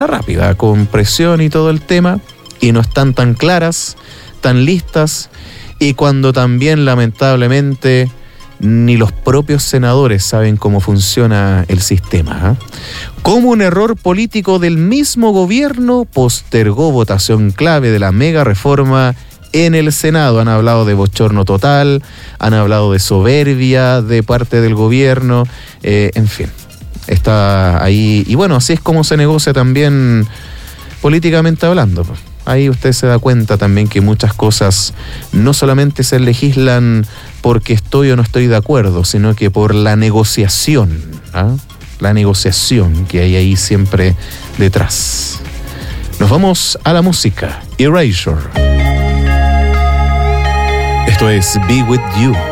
rápida, con presión y todo el tema, y no están tan claras, tan listas, y cuando también lamentablemente ni los propios senadores saben cómo funciona el sistema. Como un error político del mismo gobierno postergó votación clave de la mega reforma en el Senado. Han hablado de bochorno total, han hablado de soberbia de parte del gobierno, en fin, está ahí. Y bueno, así es como se negocia también políticamente hablando. Ahí usted se da cuenta también que muchas cosas no solamente se legislan porque estoy o no estoy de acuerdo, sino que por la negociación, la negociación que hay ahí siempre detrás. Nos vamos a la música. Erasure. Esto es Be With You.